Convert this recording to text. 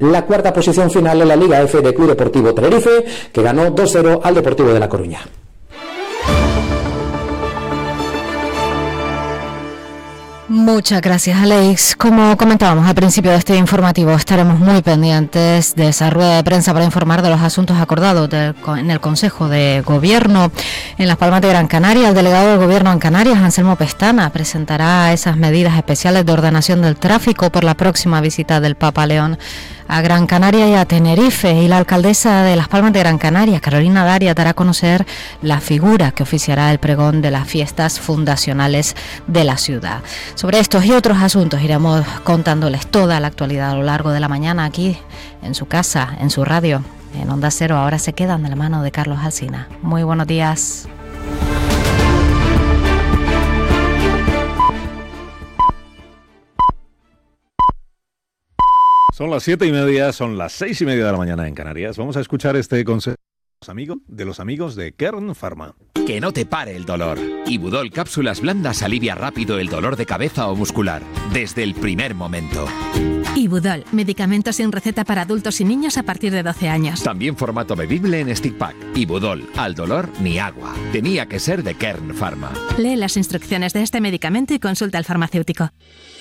la cuarta posición final en la Liga F de Club Deportivo Tenerife, que ganó 2-0 al Deportivo de La Coruña. Muchas gracias, Alex. Como comentábamos al principio de este informativo, estaremos muy pendientes de esa rueda de prensa para informar de los asuntos acordados en el Consejo de Gobierno en Las Palmas de Gran Canaria. El delegado del Gobierno en Canarias, Anselmo Pestana, presentará esas medidas especiales de ordenación del tráfico por la próxima visita del Papa León a Gran Canaria y a Tenerife, y la alcaldesa de Las Palmas de Gran Canaria, Carolina Darias, dará a conocer la figura que oficiará el pregón de las fiestas fundacionales de la ciudad. Sobre estos y otros asuntos iremos contándoles toda la actualidad a lo largo de la mañana aquí en su casa, en su radio, en Onda Cero. Ahora se quedan de la mano de Carlos Alsina. Muy buenos días. Son las 7:30, son las 6:30 de la mañana en Canarias. Vamos a escuchar este consejo de los amigos de Kern Pharma. Que no te pare el dolor. Ibudol Cápsulas Blandas alivia rápido el dolor de cabeza o muscular, desde el primer momento. Ibudol, medicamento sin receta para adultos y niños a partir de 12 años. También formato bebible en stick pack. Ibudol, al dolor ni agua. Tenía que ser de Kern Pharma. Lee las instrucciones de este medicamento y consulta al farmacéutico.